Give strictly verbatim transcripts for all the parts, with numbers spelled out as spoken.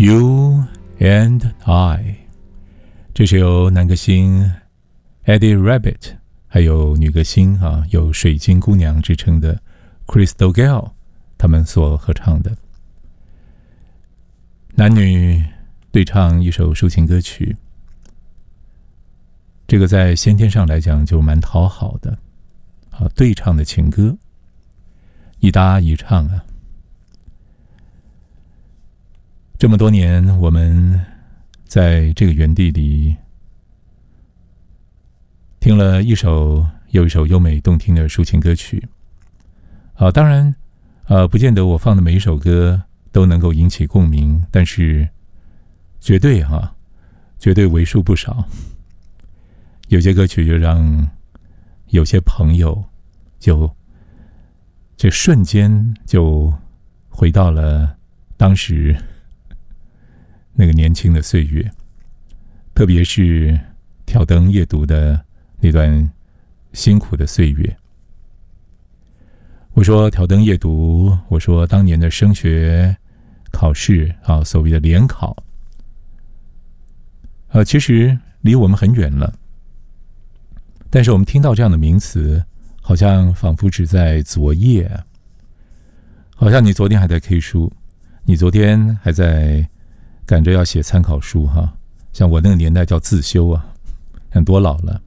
You and I， 这是由男歌星 Eddie Rabbitt 还有女歌星啊，有水晶姑娘之称的 Crystal Gayle 他们所合唱的，男女对唱一首抒情歌曲。这个在先天上来讲就蛮讨好的啊，对唱的情歌，一搭一唱啊。这么多年，我们在这个园地里听了一首又一首优美动听的抒情歌曲。啊，当然，呃，不见得我放的每一首歌都能够引起共鸣，但是绝对哈、啊，绝对为数不少。有些歌曲就让有些朋友就这瞬间就回到了当时那个年轻的岁月，特别是挑灯夜读的那段辛苦的岁月。我说挑灯夜读，我说当年的升学考试啊，所谓的联考，呃，其实离我们很远了。但是我们听到这样的名词，好像仿佛只在昨夜，好像你昨天还在 K 书，你昨天还在赶着要写参考书哈，像我那个年代叫自修啊，很多老了。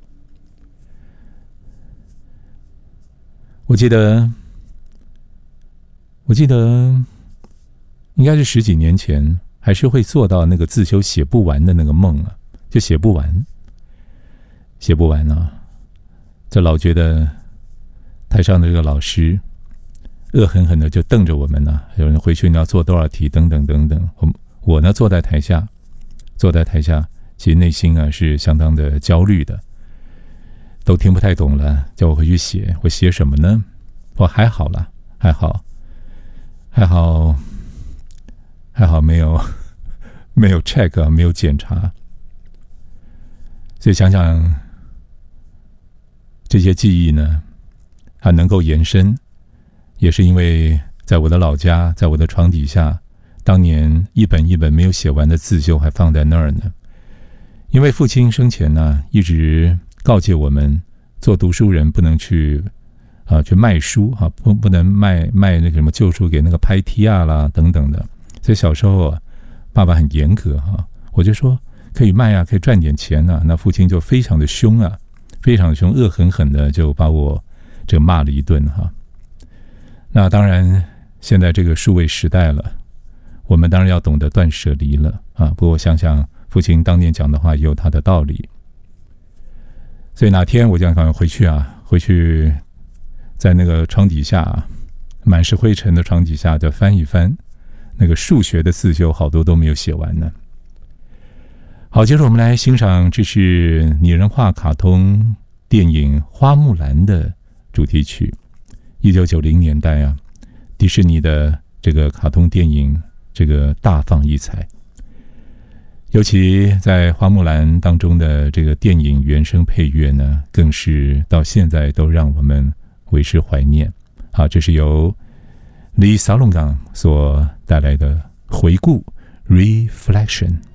我记得，我记得应该是十几年前，还是会做到那个自修写不完的那个梦啊，就写不完，写不完啊。这老觉得台上的这个老师恶狠狠的就瞪着我们呢、啊，有人回去你要做多少题等等等等。我我呢坐在台下，坐在台下，其实内心啊是相当的焦虑的，都听不太懂了，叫我回去写，我写什么呢？我还好啦，还好，还好，还好没有没有 check 啊，没有检查。所以想想。这些记忆呢，还能够延伸，也是因为在我的老家，在我的床底下，当年一本一本没有写完的自修还放在那儿呢。因为父亲生前呢，一直告诫我们，做读书人不能去啊去卖书啊，不不能卖卖那个什么旧书给那个拍梯啊啦等等的。所以小时候啊，爸爸很严格哈、啊，我就说可以卖啊，可以赚点钱啊，那父亲就非常的凶啊。非常凶，恶狠狠的就把我这骂了一顿哈。那当然，现在这个数位时代了，我们当然要懂得断舍离了啊。不过我想想，父亲当年讲的话也有他的道理。所以哪天我就想回去啊，回去在那个床底下、啊，满是灰尘的床底下，就翻一翻那个数学的自修，好多都没有写完呢。好，接着我们来欣赏，这是拟人化卡通电影《花木兰》的主题曲。一九九零年代啊，迪士尼的这个卡通电影，这个大放异彩。尤其在《花木兰》当中的这个电影原声配乐呢，更是到现在都让我们为之怀念。好，这是由李小龙港所带来的回顾 Reflection。